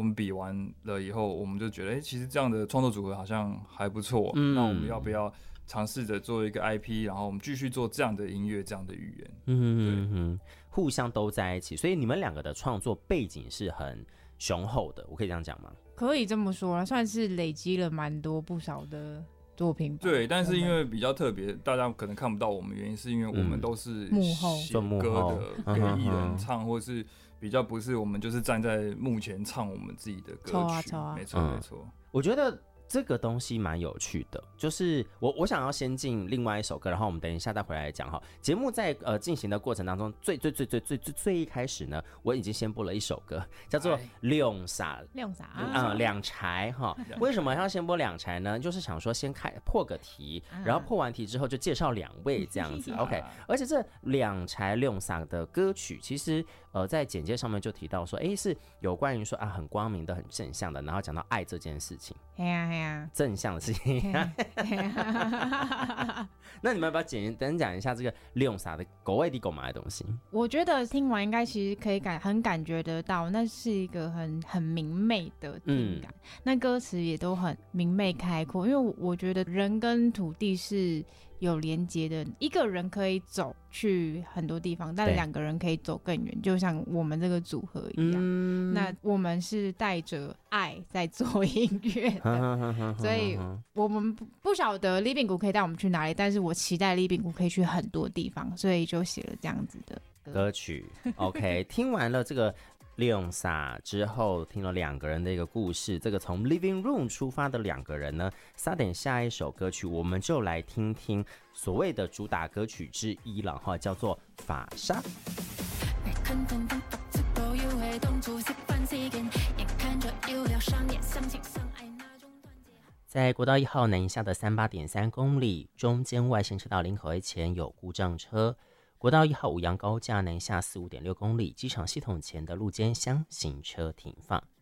我们比完了以后，我们就觉得，其实这样的创作组合好像还不错。那我们要不要尝试着做一个 IP， 然后我们继续做这样的音乐，这样的语言？ 互相都在一起，所以你们两个的创作背景是很雄厚的，我可以这样讲吗？ 可以这么说了，算是累积了蛮多不少的作品。 对，但是因为比较特别，大家可能看不到我们，原因是因为我们都是幕后写歌的，给艺人唱，或是比较不是我们就是站在幕前唱我们自己的歌曲。没错没错。 我觉得这个东西蛮有趣的，就是我想要先进另外一首歌，然后我们等一下再回来讲哈。节目在进行的过程当中，最一开始呢，我已经先播了一首歌，叫做《亮撒》，两柴哈。为什么要先播两柴呢？就是想说先破个题，然后破完题之后就介绍两位这样子。OK， 而且这两柴亮撒的歌曲，其实在简介上面就提到说，是有关于说很光明的、很正向的，然后讲到爱这件事情。正向的事情。那你们要不要简单讲一下这个亮撒的狗味的狗麻的东西？ 我觉得听完应该其实可以很感觉得到，那是一个很明媚的听感。那歌词也都很明媚开阔，因为我觉得人跟土地是有连接的，一个人可以走去很多地方，但两个人可以走更远，就像我们这个组合一样。那我们是带着爱在做音乐的，所以我们不晓得李炳谷可以带我们去哪里，但是我期待李炳谷可以去很多地方，所以就写了这样子的歌曲。OK， 听完了这个亮撒之后，听了两个人的一个故事，这个从 Living Room 出发的两个人呢，撒点下一首歌曲，我们就来听听所谓的主打歌曲之一了哈，叫做《法沙》。在国道1号南下的38.3公里，中间外线车道林口 A 前有故障车。国道1号五杨高架南下45.6公里，机场系统前的路肩厢行车停放。